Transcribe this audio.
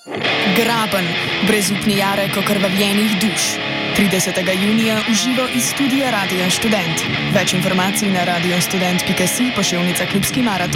Graben, brezupni jarek okrvavljenih duš. 30. junija v živo iz studia Radio Študent. Več informacij na radiostudent.si /poševnica klubski maraton.